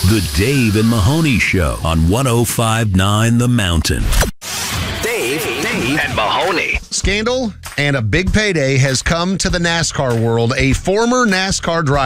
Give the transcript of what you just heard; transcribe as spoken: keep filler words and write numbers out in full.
The Dave and Mahoney Show on one oh five point nine The Mountain. Dave, Dave and Mahoney. Scandal and a big payday has come to the NASCAR world. A former NASCAR driver